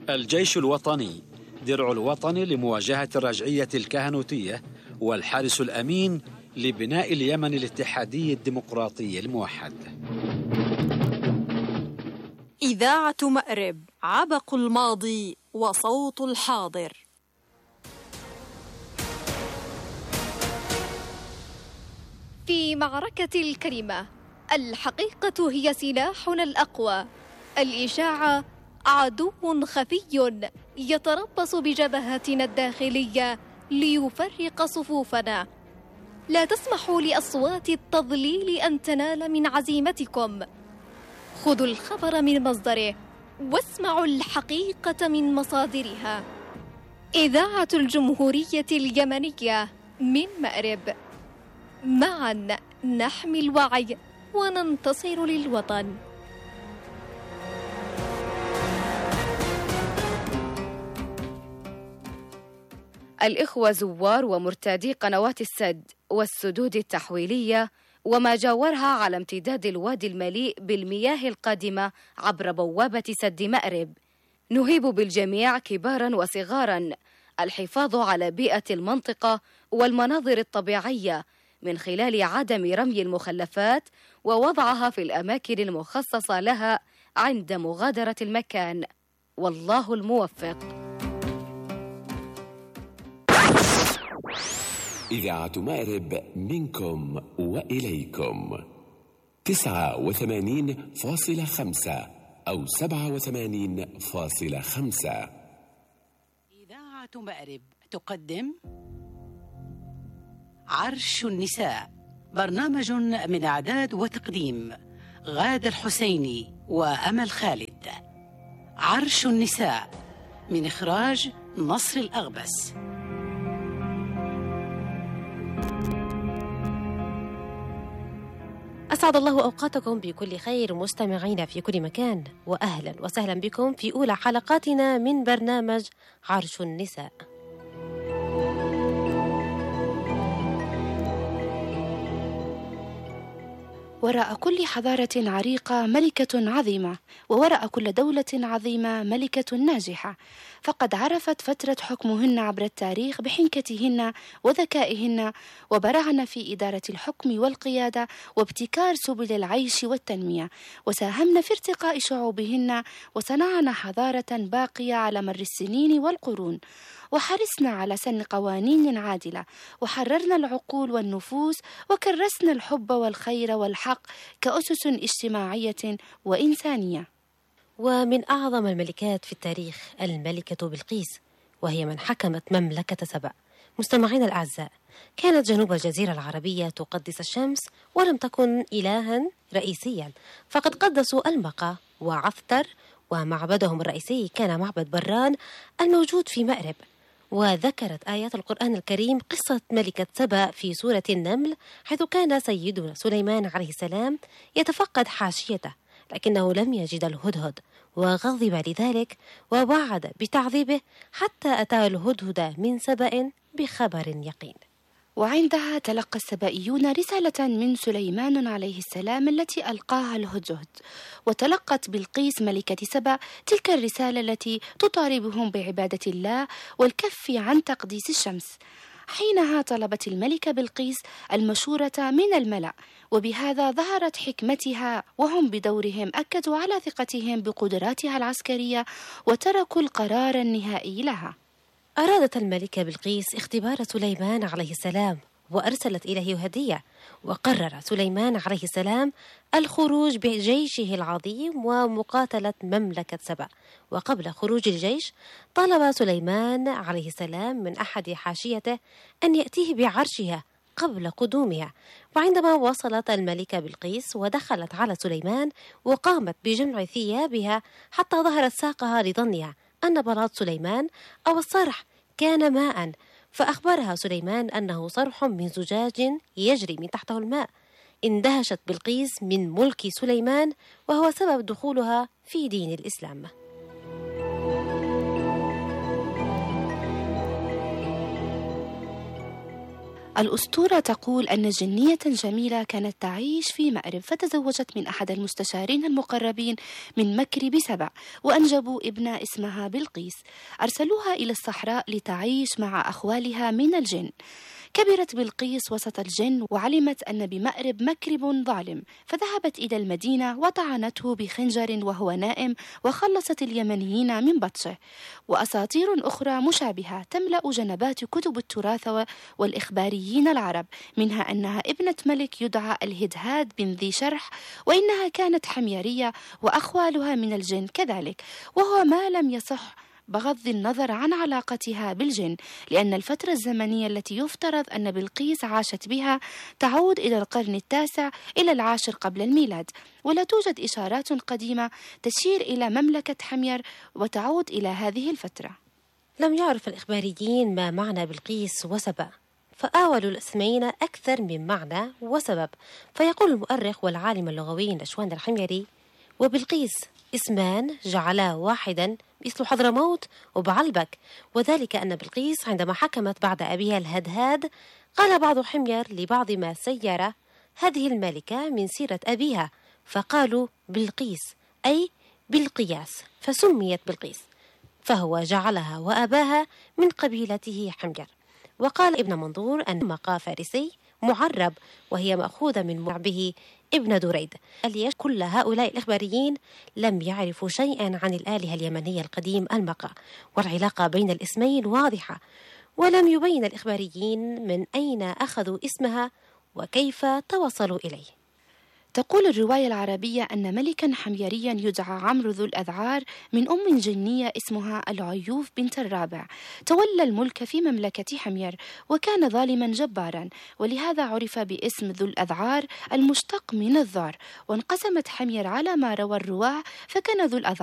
الجيش الوطني درع الوطن لمواجهة الرجعية الكهنوتية، والحارس الأمين لبناء اليمن الاتحادي الديمقراطي الموحد. إذاعة مأرب، عبق الماضي وصوت الحاضر. في معركة الكلمة الحقيقة هي سلاحنا الأقوى. الإشاعة عدو خفي يتربص بجبهتنا الداخلية ليفرق صفوفنا. لا تسمحوا لأصوات التضليل أن تنال من عزيمتكم. خذوا الخبر من مصدره واسمعوا الحقيقة من مصادرها. إذاعة الجمهورية اليمنية من مأرب، معا نحمي الوعي وننتصر للوطن. الإخوة زوار ومرتادي قنوات السد والسدود التحويلية وما جاورها على امتداد الوادي المليء بالمياه القادمة عبر بوابة سد مأرب، نهيب بالجميع كبارا وصغارا الحفاظ على بيئة المنطقة والمناظر الطبيعية من خلال عدم رمي المخلفات ووضعها في الأماكن المخصصة لها عند مغادرة المكان. والله الموفق. إذاعة مأرب منكم وإليكم 89.5 أو 87.5. إذاعة مأرب تقدم عرش النساء، برنامج من إعداد وتقديم غادة الحسيني وأمل خالد. عرش النساء من إخراج نصر الأغبس. أسعد الله أوقاتكم بكل خير مستمعين في كل مكان، وأهلا وسهلا بكم في أولى حلقاتنا من برنامج عرش النساء. وراء كل حضارة عريقة ملكة عظيمة، ووراء كل دولة عظيمة ملكة ناجحة، فقد عرفت فترة حكمهن عبر التاريخ بحنكتهن وذكائهن، وبرعن في إدارة الحكم والقيادة وابتكار سبل العيش والتنمية، وساهمن في ارتقاء شعوبهن، وصنعن حضارة باقية على مر السنين والقرون، وحرصنا على سن قوانين عادلة، وحررنا العقول والنفوس، وكرسنا الحب والخير والحق كأسس اجتماعية وإنسانية. ومن أعظم الملكات في التاريخ الملكة بلقيس، وهي من حكمت مملكة سبأ. مستمعين الأعزاء، كانت جنوب الجزيرة العربية تقدس الشمس ولم تكن إلها رئيسيا، فقد قدسوا المقا وعفتر، ومعبدهم الرئيسي كان معبد بران الموجود في مأرب. وذكرت آيات القرآن الكريم قصة ملكة سبأ في سورة النمل، حيث كان سيدنا سليمان عليه السلام يتفقد حاشيته، لكنه لم يجد الهدهد وغضب لذلك ووعد بتعذيبه حتى أتى الهدهد من سبأ بخبر يقين. وعندها تلقى السبائيون رسالة من سليمان عليه السلام التي ألقاها الهدهد، وتلقت بلقيس ملكة سبأ تلك الرسالة التي تطالبهم بعبادة الله والكف عن تقديس الشمس. حينها طلبت الملكة بلقيس المشورة من الملأ، وبهذا ظهرت حكمتها، وهم بدورهم أكدوا على ثقتهم بقدراتها العسكرية وتركوا القرار النهائي لها. أرادت الملكة بلقيس اختبار سليمان عليه السلام، وأرسلت إليه هدية، وقرر سليمان عليه السلام الخروج بجيشه العظيم ومقاتلة مملكة سبأ. وقبل خروج الجيش طلب سليمان عليه السلام من أحد حاشيته أن يأتيه بعرشها قبل قدومها. وعندما وصلت الملكة بلقيس ودخلت على سليمان وقامت بجمع ثيابها حتى ظهرت ساقها لظنها أن بلاط سليمان أو الصرح كان ماء، فأخبرها سليمان أنه صرح من زجاج يجري من تحته الماء. اندهشت بلقيس من ملك سليمان، وهو سبب دخولها في دين الإسلام. الأسطورة تقول أن جنية جميلة كانت تعيش في مأرب، فتزوجت من أحد المستشارين المقربين من مكرب سبع، وأنجبوا ابنة اسمها بلقيس. أرسلوها إلى الصحراء لتعيش مع أخوالها من الجن. كبرت بلقيس وسط الجن وعلمت أن بمأرب مكرب ظالم، فذهبت إلى المدينة وطعنته بخنجر وهو نائم، وخلصت اليمنيين من بطشه. وأساطير أخرى مشابهة تملأ جنبات كتب التراث والإخباريين العرب، منها أنها ابنة ملك يدعى الهدهاد بن ذي شرح، وإنها كانت حميرية وأخوالها من الجن كذلك، وهو ما لم يصح بغض النظر عن علاقتها بالجن، لأن الفترة الزمنية التي يفترض أن بلقيس عاشت بها تعود إلى القرن التاسع إلى العاشر قبل الميلاد، ولا توجد إشارات قديمة تشير إلى مملكة حمير وتعود إلى هذه الفترة. لم يعرف الإخباريين ما معنى بلقيس وسبأ، فآولوا الاسمين أكثر من معنى وسبب. فيقول المؤرخ والعالم اللغوي نشوان الحميري: وبلقيس اسمان جعلا واحدا مثل حضرموت وبعلبك، وذلك أن بلقيس عندما حكمت بعد أبيها الهدهاد قال بعض حمير لبعض ما سير هذه الملكة من سيرة أبيها، فقالوا بلقيس أي بالقياس، فسميت بلقيس، فهو جعلها وأباها من قبيلته حمير. وقال ابن منظور أن مقا فارسي معرب، وهي مأخوذة من معبه ابن دريد. كل هؤلاء الإخباريين لم يعرفوا شيئا عن الآلهة اليمنية القديم المقا، والعلاقة بين الاسمين واضحة، ولم يبين الإخباريين من أين أخذوا اسمها وكيف توصلوا إليه. تقول الرواية العربية أن ملكا حميريا يدعى عمرو ذو الأذعار من أم جنية اسمها العيوف بنت الرابع تولى الملك في مملكة حمير، وكان ظالما جبارا، ولهذا عرف باسم ذو الأذعار المشتق من الذعر. وانقسمت حمير على ما روى الرواة، فكان ذو الأذعار